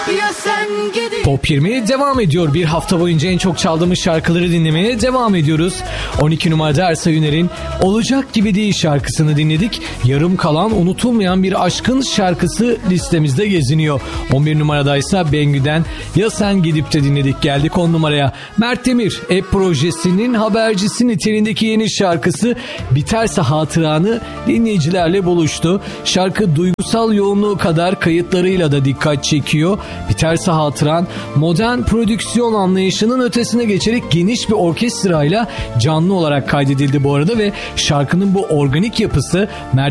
Top 20 devam ediyor. Bir hafta boyunca en çok çaldığımız şarkıları dinlemeye devam ediyoruz. 12 numarada Ersa Yüner'in Olacak Gibi Değil şarkısını dinledik. Yarım kalan unutulmayan bir aşkın şarkısı listemizde geziniyor. 11 numaradaysa Bengü'den Ya Sen Gidip de dinledik. Geldik 10 numaraya. Mert Demir, Ep projesinin habercisi niteliğindeki yeni şarkısı Biterse Hatıranı dinleyicilerle buluştu. Şarkı duygusal yoğunluğu kadar kayıtlarıyla da dikkat çekiyor. Biterse Hatıran modern prodüksiyon anlayışının ötesine geçerek geniş bir orkestrayla canlı olarak kaydedildi bu arada ve şarkının bu organik yapısı